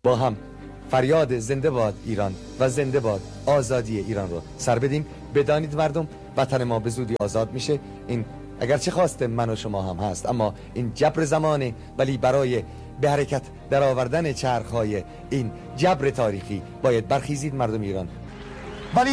با هم فریاد زنده باد ایران و زنده باد آزادی ایران رو سر بدیم. بدانید مردم، وطن ما به زودی آزاد میشه. این اگرچه خواست من و شما هم هست، اما این جبر زمانه، ولی برای به حرکت در آوردن چرخهای این جبر تاریخی باید برخیزید مردم ایران. ولی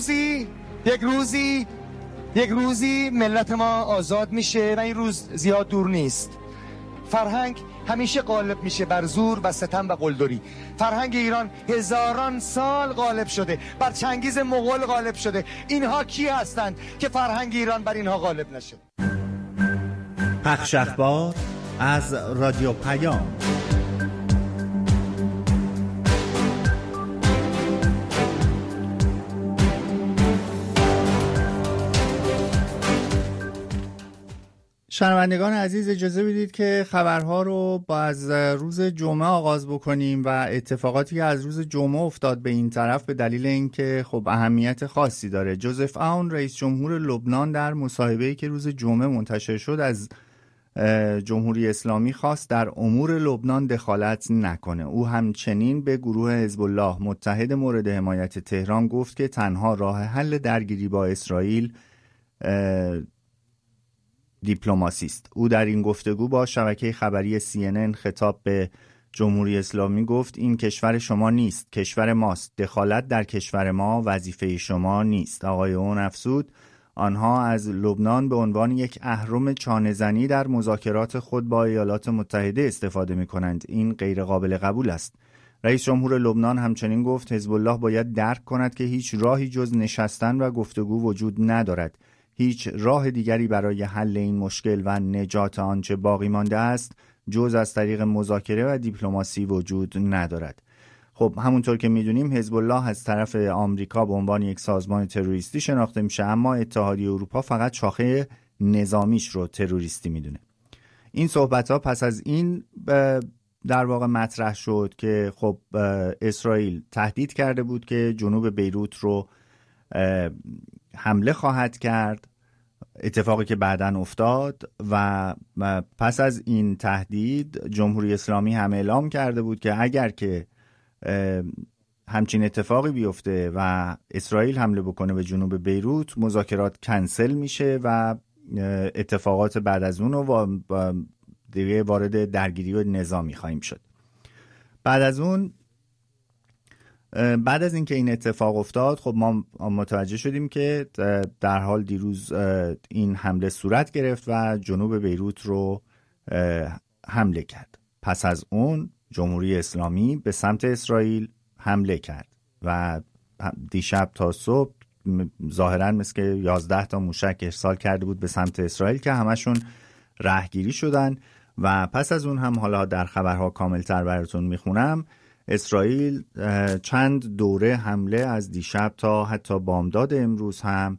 یک روزی ملت ما آزاد میشه و این روز زیاد دور نیست. فرهنگ همیشه غالب میشه بر زور و ستم و قلدری. فرهنگ ایران هزاران سال غالب شده، بر چنگیز مغول غالب شده. اینها کی هستند که فرهنگ ایران بر اینها غالب نشه؟ پخش اخبار از رادیو پیام. شنوندگان عزیز، اجازه بدید که خبرها رو با از روز جمعه آغاز بکنیم و اتفاقاتی که از روز جمعه افتاد به این طرف به دلیل اینکه خب اهمیت خاصی داره. جوزف اون رئیس جمهور لبنان در مصاحبه‌ای که روز جمعه منتشر شد از جمهوری اسلامی خواست در امور لبنان دخالت نکنه. او همچنین به گروه حزب الله متحد مورد حمایت تهران گفت که تنها راه حل درگیری با اسرائیل دیپلماسی است. او در این گفتگو با شبکه خبری CNN خطاب به جمهوری اسلامی گفت این کشور شما نیست، کشور ماست. دخالت در کشور ما وظیفه شما نیست. آقای اون افزود آنها از لبنان به عنوان یک اهرم چانه‌زنی در مذاکرات خود با ایالات متحده استفاده می‌کنند. این غیر قابل قبول است. رئیس جمهور لبنان همچنین گفت حزب الله باید درک کند که هیچ راهی جز نشستن و گفتگو وجود ندارد. هیچ راه دیگری برای حل این مشکل و نجات آنچه باقی مانده است جز از طریق مذاکره و دیپلماسی وجود ندارد. خب همونطور که میدونیم حزب الله از طرف آمریکا به عنوان یک سازمان تروریستی شناخته میشه، اما اتحادیه اروپا فقط شاخه نظامیش رو تروریستی میدونه. این صحبت ها پس از این در واقع مطرح شد که خب اسرائیل تهدید کرده بود که جنوب بیروت رو حمله خواهد کرد، اتفاقی که بعداً افتاد. و پس از این تهدید جمهوری اسلامی هم اعلام کرده بود که اگر که همچین اتفاقی بیفته و اسرائیل حمله بکنه به جنوب بیروت، مذاکرات کنسل میشه و اتفاقات بعد از اون رو دیگه وارد درگیری و نظامی خواهیم شد. بعد از اینکه این اتفاق افتاد خب ما متوجه شدیم که در حال دیروز این حمله صورت گرفت و جنوب بیروت رو حمله کرد. پس از اون جمهوری اسلامی به سمت اسرائیل حمله کرد و دیشب تا صبح ظاهراً مثل که 11 تا موشک ارسال کرده بود به سمت اسرائیل که همشون رهگیری شدن. و پس از اون هم حالا در خبرها کاملتر براتون میخونم. اسرائیل چند دوره حمله از دیشب تا حتی بامداد امروز هم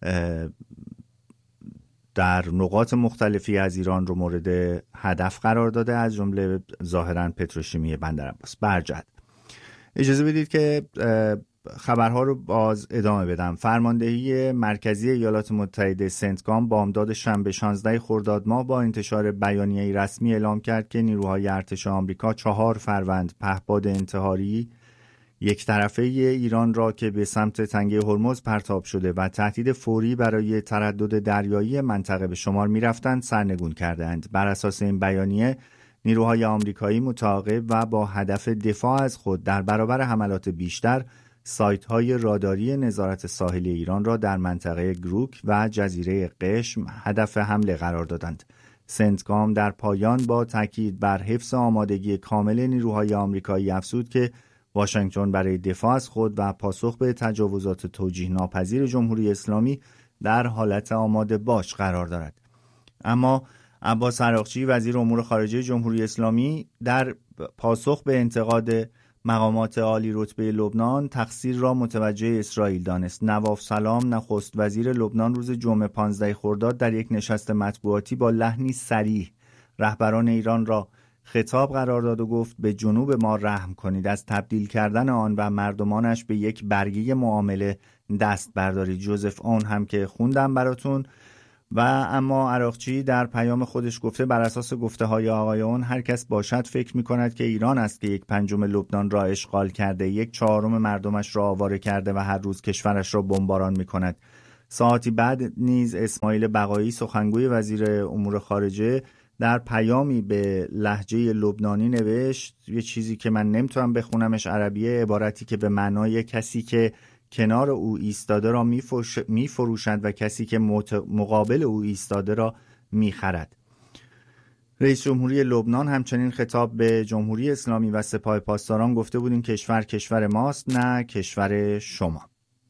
در نقاط مختلفی از ایران رو مورد هدف قرار داده، از جمله ظاهراً پتروشیمی بندرعباس برجد. اجازه بدید که خبرها رو باز ادامه بدم. فرماندهی مرکزی ایالات متحده سنتکام بامداد شنبه 16 خرداد ماه با انتشار بیانیه‌ای رسمی اعلام کرد که نیروهای ارتش آمریکا 4 فروند پهپاد انتحاری یک طرفه ایران را که به سمت تنگه هرمز پرتاب شده و تهدید فوری برای تردد دریایی منطقه به شمار می‌رفتند سرنگون کردند. بر اساس این بیانیه نیروهای آمریکایی متعاقب و با هدف دفاع از خود در برابر حملات بیشتر سایت‌های راداری نظارت ساحلی ایران را در منطقه گروک و جزیره قشم هدف حمله قرار دادند. سنتکام در پایان با تاکید بر حفظ آمادگی کامل نیروهای آمریکایی افزود که واشنگتن برای دفاع از خود و پاسخ به تجاوزات توجیه ناپذیر جمهوری اسلامی در حالت آماده باش قرار دارد. اما عباس عراقچی وزیر امور خارجه جمهوری اسلامی در پاسخ به انتقاد مقامات عالی رتبه لبنان تقصیر را متوجه اسرائیل دانست. نواف سلام نخست وزیر لبنان روز جمعه 15 خرداد در یک نشست مطبوعاتی با لحنی صریح رهبران ایران را خطاب قرار داد و گفت به جنوب ما رحم کنید، از تبدیل کردن آن و مردمانش به یک برگه معامله دست بردارید. جوزف اون هم که خوندم براتون و اما عراقچی در پیام خودش گفته بر اساس گفته های آقایون هر کس باشد فکر می کند که ایران است که 1/5 لبنان را اشغال کرده، 1/4 مردمش را آواره کرده و هر روز کشورش را بمباران می کند. ساعتی بعد نیز اسماعیل بقایی سخنگوی وزیر امور خارجه در پیامی به لهجه لبنانی نوشت یه چیزی که من نمیتونم بخونمش عربیه، عبارتی که به معنای کسی که کنار او ایستاده را میفروشند و کسی که مقابل او ایستاده را میخرد. رئیس جمهوری لبنان همچنین خطاب به جمهوری اسلامی و سپاه پاسداران گفته بود این کشور کشور ماست نه کشور شما.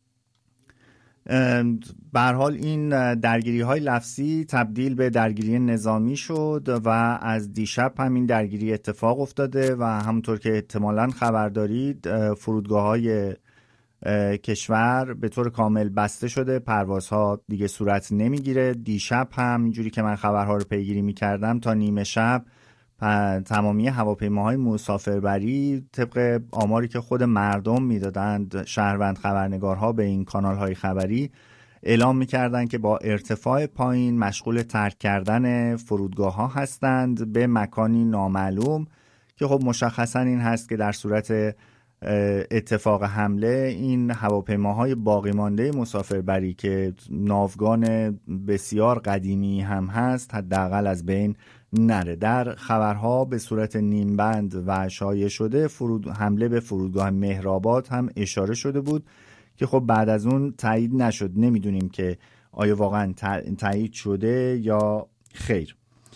به هر حال این درگیری های لفظی تبدیل به درگیری نظامی شد و از دیشب همین درگیری اتفاق افتاده و همونطور که احتمالاً خبر دارید فرودگاه های کشور به طور کامل بسته شده، پروازها دیگه صورت نمیگیره. دیشب هم اینجوری که من خبرها رو پیگیری میکردم تا نیمه شب تمامی هواپیماهای مسافربری طبق آماری که خود مردم میدادند، شهروند خبرنگارها به این کانالهای خبری اعلام میکردند که با ارتفاع پایین مشغول ترک کردن فرودگاه ها هستند به مکانی نامعلوم که خب مشخصا این هست که در صورت اتفاق حمله این هواپیماهای باقی مانده مسافربری که ناوگان بسیار قدیمی هم هست حداقل از بین نره. در خبرها به صورت نیمبند و شایع شده حمله به فرودگاه مهرآباد هم اشاره شده بود که خب بعد از اون تایید نشد. نمیدونیم که آیا واقعا تایید شده یا خیر.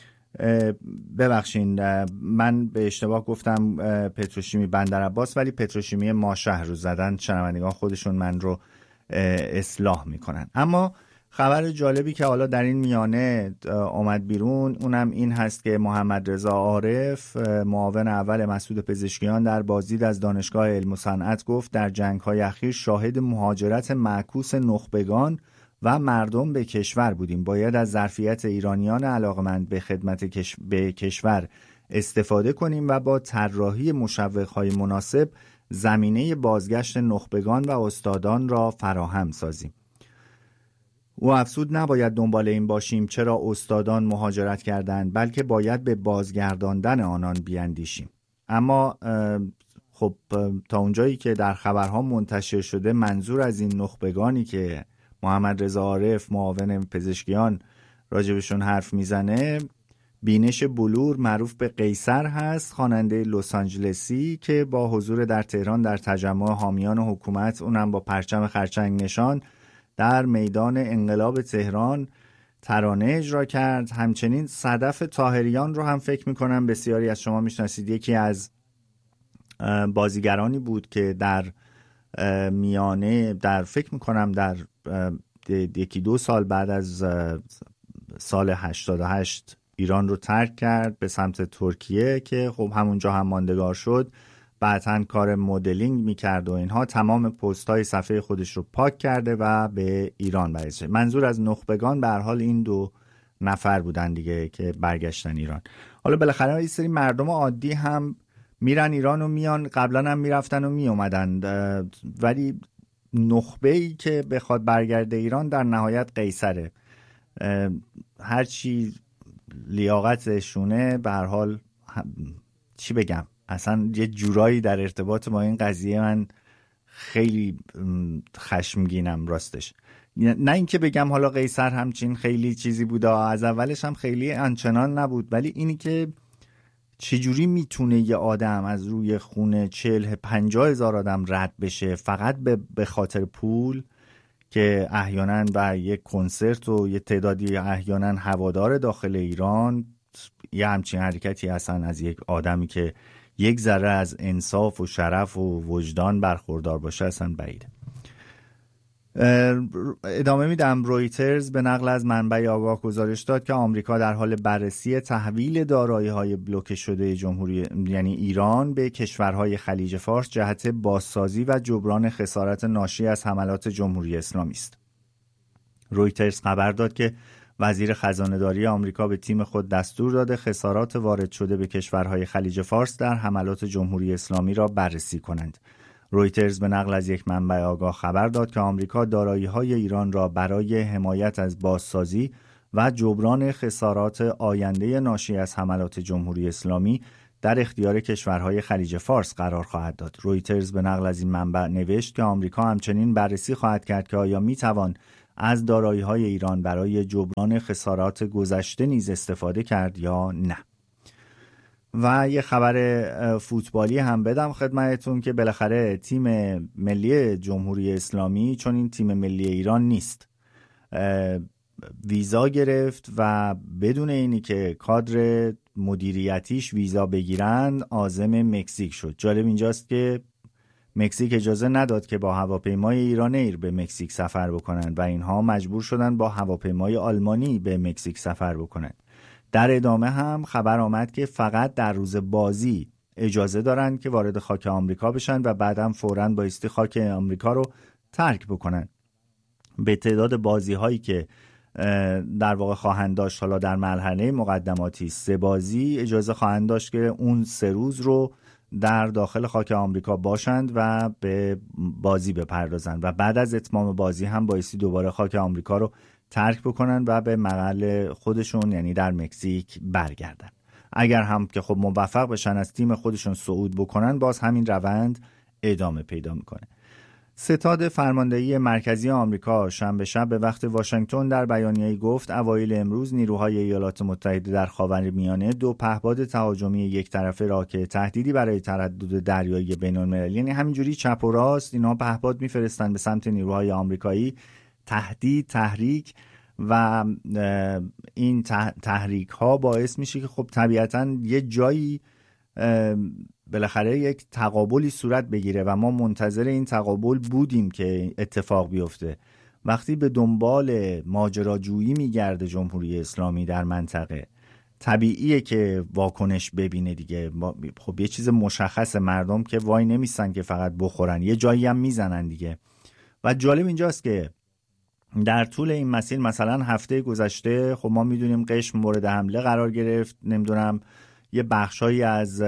ببخشین من به اشتباه گفتم پتروشیمی بندرعباس، ولی پتروشیمی ماشهر رو زدن، شنوندگان خودشون من رو اصلاح میکنن. اما خبر جالبی که حالا در این میانه آمد بیرون اونم این هست که محمد رضا عارف معاون اول مسعود پزشکیان در بازدید از دانشگاه علم و صنعت گفت در جنگ‌های اخیر شاهد مهاجرت معکوس نخبگان و مردم به کشور بودیم. باید از ظرفیت ایرانیان علاقمند به خدمت به کشور استفاده کنیم و با طراحی مشوق‌های مناسب زمینه بازگشت نخبگان و استادان را فراهم سازیم. او افزود نباید دنبال این باشیم چرا استادان مهاجرت کردند، بلکه باید به بازگرداندن آنان بیاندیشیم. اما خب تا اونجایی که در خبرها منتشر شده منظور از این نخبگانی که محمد رضا عارف معاون پزشکیان راجبشون حرف میزنه بینش بلور معروف به قیصر هست، خواننده لس آنجلسی که با حضور در تهران در تجمع حامیان حکومت اونم با پرچم خرچنگ نشان در میدان انقلاب تهران ترانه اجرا کرد. همچنین صدف طاهریان رو هم فکر میکنم بسیاری از شما میشناسید، یکی از بازیگرانی بود که در میانه در فکر میکنم در 1-2 سال بعد از سال 88 ایران رو ترک کرد به سمت ترکیه که خب همونجا هم ماندگار شد. بعداً کار مدلینگ میکرد و اینها، تمام پست‌های صفحه خودش رو پاک کرده و به ایران برگشت. منظور از نخبگان به هر حال این 2 نفر بودن دیگه که برگشتن ایران. حالا بالاخره یه سری مردم عادی هم میرن ایران و میان، قبلا هم میرفتن و میومدن، ولی نخبه‌ای که بخواد برگرده ایران در نهایت قیصره. هرچی لیاقتشونه به هر حال چی بگم، اصلا یه جورایی در ارتباط با این قضیه من خیلی خشمگینم راستش. نه اینکه بگم حالا قیصر همچین خیلی چیزی بوده، از اولش هم خیلی آنچنان نبود، ولی اینی که چجوری میتونه یه آدم از روی خونه 40-50 هزار آدم رد بشه فقط به خاطر پول که احیانا و یک کنسرت و یه تعدادی احیانا هوادار داخل ایران، یه همچین حرکتی اصلا از یک آدمی که یک ذره از انصاف و شرف و وجدان برخوردار باشه اصلا بعیده. ادامه میدم. رویترز به نقل از منبع آگاه گزارش داد که آمریکا در حال بررسی تحویل دارایی‌های بلوکه شده جمهوری یعنی ایران به کشورهای خلیج فارس جهت بازسازی و جبران خسارت ناشی از حملات جمهوری اسلامی است. رویترز خبر داد که وزیر خزانه‌داری آمریکا به تیم خود دستور داده خسارات وارد شده به کشورهای خلیج فارس در حملات جمهوری اسلامی را بررسی کنند. رویترز به نقل از یک منبع آگاه خبر داد که آمریکا دارایی‌های ایران را برای حمایت از بازسازی و جبران خسارات آینده ناشی از حملات جمهوری اسلامی در اختیار کشورهای خلیج فارس قرار خواهد داد. رویترز به نقل از این منبع نوشت که آمریکا همچنین بررسی خواهد کرد که آیا میتوان از دارایی‌های ایران برای جبران خسارات گذشته نیز استفاده کرد یا نه. و یه خبر فوتبالی هم بدم خدمتتون که بالاخره تیم ملی جمهوری اسلامی، چون این تیم ملی ایران نیست، ویزا گرفت و بدون اینی که کادر مدیریتیش ویزا بگیرن عازم مکزیک شد. جالب اینجاست که مکزیک اجازه نداد که با هواپیمای ایران ایر به مکزیک سفر بکنن و اینها مجبور شدن با هواپیمای آلمانی به مکزیک سفر بکنن. در ادامه هم خبر آمد که فقط در روز بازی اجازه دارن که وارد خاک آمریکا بشن و بعدم فوراً بایستی خاک آمریکا رو ترک بکنن. به تعداد بازی هایی که در واقع خواهند داشت، حالا در مرحله مقدماتی 3 بازی اجازه خواهند داشت که اون 3 روز رو در داخل خاک آمریکا باشند و به بازی بپردازند و بعد از اتمام بازی هم بایستی دوباره خاک آمریکا رو ترک بکنن و به محل خودشون یعنی در مکزیک برگردن. اگر هم که خب موفق بشن از تیم خودشون صعود بکنن، باز همین روند ادامه پیدا میکنه. ستاد فرماندهی مرکزی آمریکا شنبه شب به وقت واشنگتن در بیانیه‌ای گفت اوایل امروز نیروهای ایالات متحده در خاورمیانه 2 پهپاد تهاجمی یک طرفه را که تهدیدی برای تردد دریایی بین‌المللی، یعنی همینجوری چپ و راست اینا پهپاد میفرستن به سمت نیروهای آمریکایی، تهدید، تحریک و این تحریک ها باعث میشه که خب طبیعتاً یه جایی بالاخره یک تقابلی صورت بگیره و ما منتظر این تقابل بودیم که اتفاق بیفته. وقتی به دنبال ماجراجویی میگرده جمهوری اسلامی در منطقه، طبیعیه که واکنش ببینه دیگه. خب یه چیز مشخص، مردم که وای نمیستن که فقط بخورن، یه جایی هم میزنن دیگه. و جالب اینجاست که در طول این مسیر مثلا هفته گذشته خب ما میدونیم قشم مورد حمله قرار گرفت، نمیدونم یه بخشایی از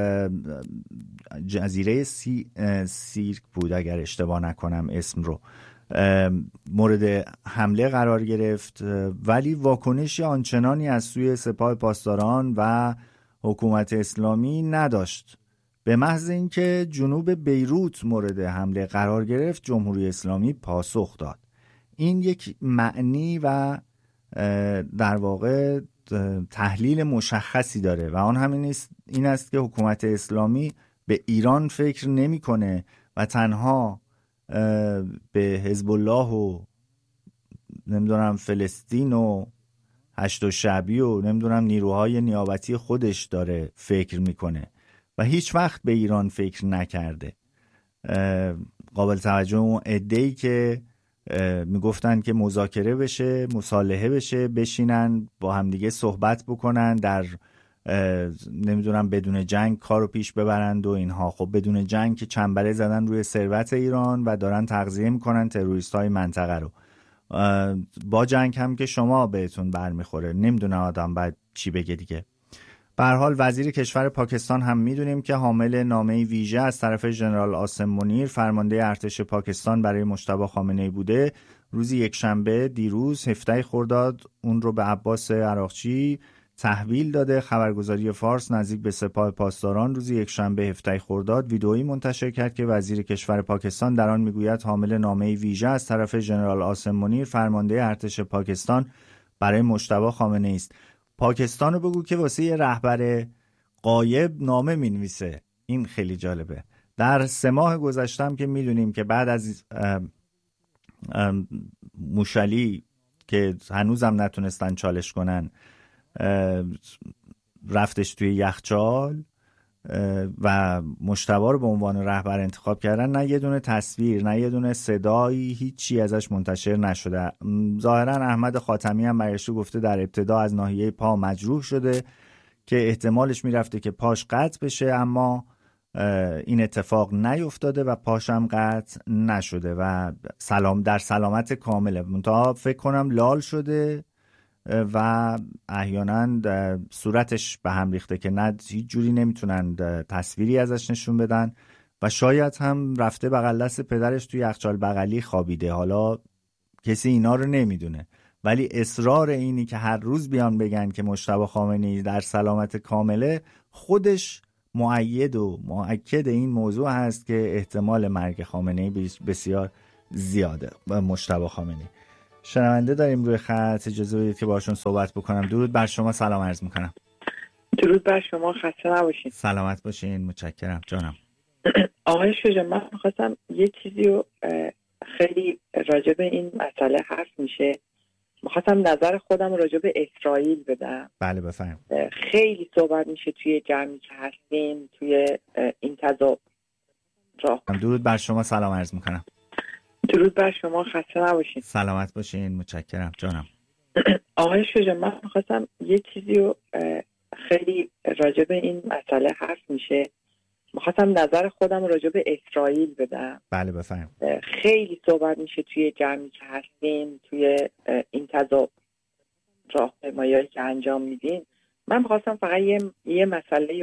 جزیره سیرک بود اگر اشتباه نکنم اسم رو، مورد حمله قرار گرفت، ولی واکنش آنچنانی از سوی سپاه پاسداران و حکومت اسلامی نداشت. به محض اینکه جنوب بیروت مورد حمله قرار گرفت، جمهوری اسلامی پاسخ داد. این یک معنی و در واقع تحلیل مشخصی داره و آن همین این است که حکومت اسلامی به ایران فکر نمی‌کنه و تنها به حزب الله و نمیدونم فلسطین و هشت شعبی و نمیدونم نیروهای نیابتی خودش داره فکر میکنه و هیچ وقت به ایران فکر نکرده. قابل توجه اون عده‌ای که میگفتن که مذاکره بشه، مصالحه بشه، بشینن با همدیگه صحبت بکنن، در نمیدونم بدون جنگ کارو پیش ببرند و اینها. خب بدون جنگ که چنبره زدن روی ثروت ایران و دارن تغذیه میکنن تروریستای منطقه رو. با جنگ هم که شما بهتون برمیخوره، نمیدونه آدم باید چی بگه دیگه. به هر حال وزیر کشور پاکستان هم میدونیم که حامل نامه ویژه از طرف ژنرال عاصم منیر فرمانده ارتش پاکستان برای مجتبی خامنه‌ای بوده. روز یکشنبه دیروز 17 خرداد اون رو به عباس عراقچی تحویل داده. خبرگزاری فارس نزدیک به سپاه پاسداران روز یکشنبه 17 خرداد ویدئویی منتشر کرد که وزیر کشور پاکستان در آن میگوید حامل نامه ویژه از طرف ژنرال عاصم منیر فرمانده ارتش پاکستان برای مجتبی خامنه‌ای است. پاکستان رو بگو که واسه یه رهبر غایب نامه می‌نویسه. این خیلی جالبه. در 3 ماه گذشتم که میدونیم که بعد از موشلی که هنوزم نتونستن چالش کنن رفتش توی یخچال و مجتبی رو به عنوان رهبر انتخاب کردن، نه یه دونه تصویر نه یه دونه صدایی هیچی ازش منتشر نشده. ظاهرا احمد خاتمی هم برگشته گفته در ابتدا از ناحیه پا مجروح شده که احتمالش میرفته که پاش قطع بشه، اما این اتفاق نیفتاده و پاشم قطع نشده و در سلامت کامله. منتها فکر کنم لال شده و احیانا صورتش به هم ریخته که نه هیچ جوری نمیتونن تصویری ازش نشون بدن و شاید هم رفته بغل دست پدرش توی یخچال بغلی خوابیده. حالا کسی اینا رو نمیدونه، ولی اصرار اینی که هر روز بیان بگن که مجتبی خامنه‌ای در سلامت کامله خودش مؤید و مؤکد این موضوع هست که احتمال مرگ خامنه‌ای بسیار زیاده. مجتبی خامنه‌ای شنونده داریم روی خط، اجازه بدید که باشون صحبت بکنم. درود بر شما، سلام عرض میکنم. درود بر شما، خسته نباشین. سلامت باشین، متشکرم جانم. آقای شجاع، من می‌خواستم یه چیزی رو خیلی راجع به این مسئله حرف میشه، می‌خواستم نظر خودم راجع به اسرائیل بدم. بله بفرمایید. خیلی صحبت میشه توی جمعی که هستیم توی این تضاد. درود بر شما، سلام عرض میکنم. درود بر شما، خسته نباشین. سلامت باشین، متشکرم جانم. آقای شجاع، من می‌خواستم یه چیزی رو خیلی راجع به این مسئله حرف میشه، می‌خواستم نظر خودم راجع به اسرائیل بدم. بله بفرمایید. خیلی صحبت میشه توی جمعی که هستیم توی این تضاد راهپیمایی‌هایی که انجام میدین. من می‌خواستم فقط یه مسئله